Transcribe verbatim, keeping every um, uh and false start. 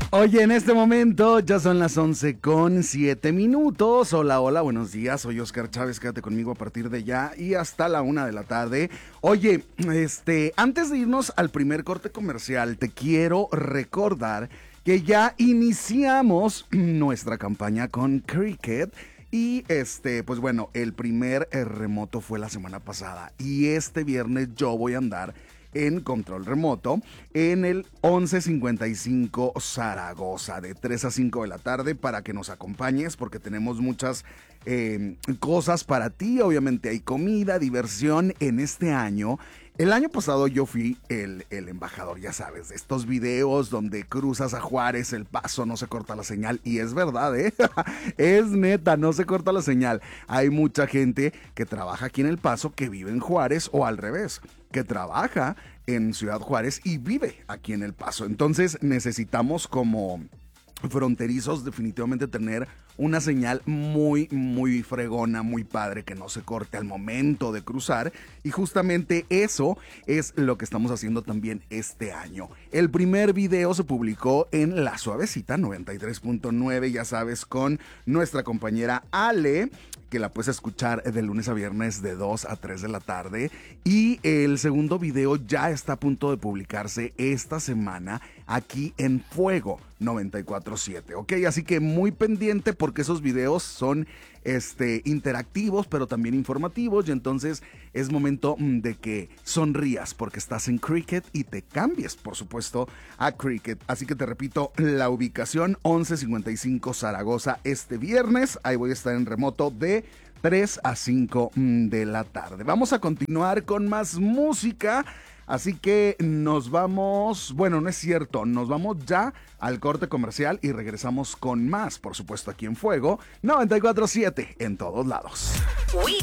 Oye, en este momento ya son las once con siete minutos. Hola, hola, buenos días. Soy Oscar Chávez. Quédate conmigo a partir de ya y hasta la una de la tarde. Oye, este, antes de irnos al primer corte comercial, te quiero recordar que ya iniciamos nuestra campaña con Cricket. Y este, pues bueno, el primer eh, remoto fue la semana pasada. Y este viernes yo voy a andar en control remoto en el once cincuenta y cinco Zaragoza de tres a cinco de la tarde para que nos acompañes porque tenemos muchas eh, cosas para ti. Obviamente hay comida, diversión en este año. El año pasado yo fui el, el embajador, ya sabes, de estos videos donde cruzas a Juárez, El Paso, no se corta la señal. Y es verdad, ¿eh? Es neta, no se corta la señal. Hay mucha gente que trabaja aquí en El Paso que vive en Juárez o al revés, que trabaja en Ciudad Juárez y vive aquí en El Paso. Entonces necesitamos como fronterizos definitivamente tener una señal muy muy fregona, muy padre, que no se corte al momento de cruzar, y justamente eso es lo que estamos haciendo también este año. El primer video se publicó en La Suavecita noventa y tres punto nueve, ya sabes, con nuestra compañera Ale, que la puedes escuchar de lunes a viernes de dos a tres de la tarde, y el segundo video ya está a punto de publicarse esta semana aquí en Fuego noventa y cuatro punto siete, ¿ok? Así que muy pendiente porque esos videos son este, interactivos, pero también informativos, y entonces es momento de que sonrías porque estás en Cricket y te cambies, por supuesto, a Cricket. Así que te repito, la ubicación once cincuenta y cinco Zaragoza este viernes. Ahí voy a estar en remoto de tres a cinco de la tarde. Vamos a continuar con más música. Así que nos vamos, bueno, no es cierto, nos vamos ya al corte comercial y regresamos con más, por supuesto, aquí en Fuego noventa y cuatro punto siete en todos lados.